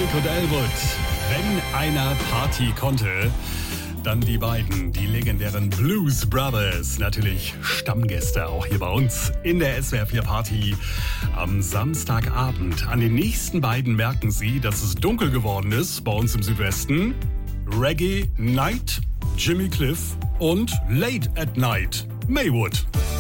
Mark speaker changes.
Speaker 1: Drake und Elwood. Wenn einer Party konnte, dann die beiden, die legendären Blues Brothers. Natürlich Stammgäste auch hier bei uns in der SWR 4 Party am Samstagabend. An den nächsten beiden merken Sie, dass es dunkel geworden ist bei uns im Südwesten. Reggae Night, Jimmy Cliff und Late at Night, Maywood.